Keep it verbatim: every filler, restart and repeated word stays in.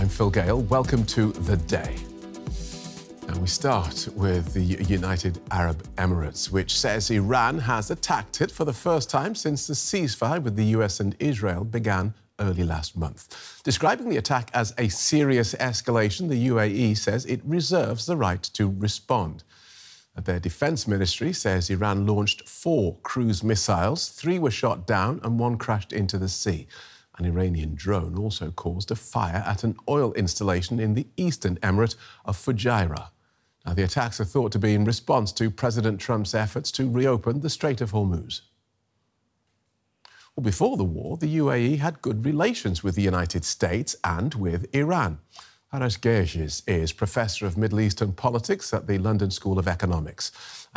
I'm Phil Gale. Welcome to The Day. And we start with the United Arab Emirates, which says Iran has attacked it for the first time since the ceasefire with the U S and Israel began early last month. Describing the attack as a serious escalation, the U A E says it reserves the right to respond. Their defense ministry says Iran launched four cruise missiles, three were shot down and one crashed into the sea. An Iranian drone also caused a fire at an oil installation in the eastern emirate of Fujairah. Now, the attacks are thought to be in response to President Trump's efforts to reopen the Strait of Hormuz. Well, before the war, the U A E had good relations with the United States and with Iran. Arash Gerges is Professor of Middle Eastern Politics at the London School of Economics.